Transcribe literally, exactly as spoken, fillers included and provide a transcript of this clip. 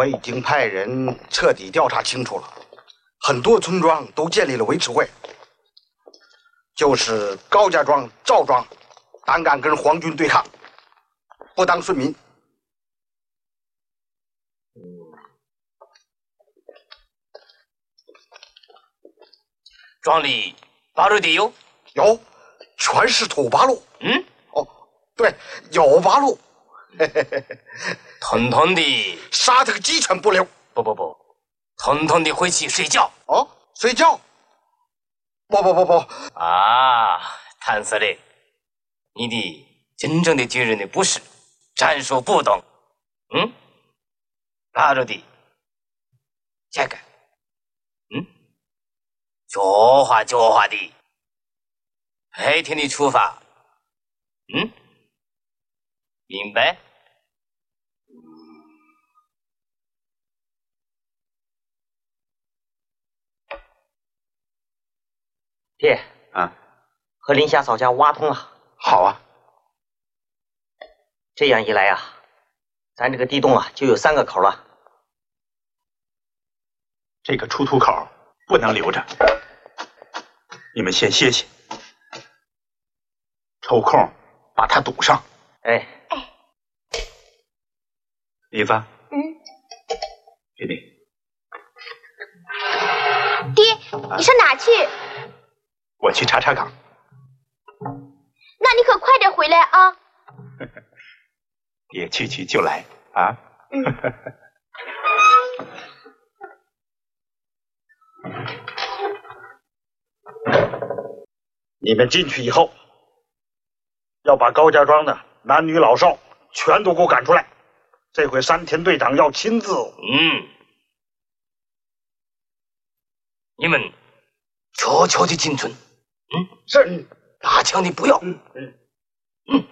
我已经派人彻底调查清楚了，很多村庄都建立了维持会，就是高家庄、赵庄胆敢跟皇军对抗，不当顺民。 庄里八路地有？ 有，全是土八路。 嗯， 哦，对，有八路。 统统的杀他个鸡犬不留。 不不不，统统的回去睡觉。 哦，睡觉？不不不不。 啊，谭司令，你的真正的军人的不是战术不懂。嗯，八路的，这个，嗯，脚滑脚滑的，白天的出发。嗯，明白？ 爹啊， 和林夏嫂家挖通了。 好啊， 这样一来啊，咱这个地洞啊就有三个口了。 这个出土口不能留着，你们先歇歇，抽空把它堵上。 哎哎， 梨子， 嗯， 给你。 爹，你上哪去？ 我去查查岗。 那你可快点回来啊！ 爹去去就来啊！ 嗯。 你们进去以后，要把高家庄的男女老少全都给我赶出来。这回山田队长要亲自。 嗯，你们悄悄的进村。嗯， 是。 打枪的不要。 嗯嗯。